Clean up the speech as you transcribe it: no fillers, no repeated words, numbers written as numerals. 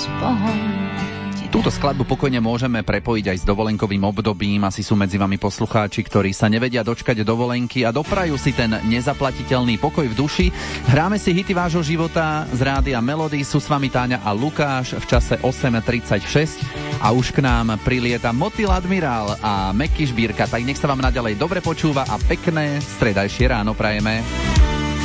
Túto skladbu pokojne môžeme prepojiť aj s dovolenkovým obdobím. Asi sú medzi vami poslucháči, ktorí sa nevedia dočkať dovolenky a doprajú si ten nezaplatiteľný pokoj v duši. Hráme si hity vášho života z Rádia Melody. Sú s vami Táňa a Lukáš v čase 8:36 a už k nám prilieta Motil Admirál a Meky Šbírka. Tak nech sa vám naďalej dobre počúva a pekné stredajšie ráno prajeme.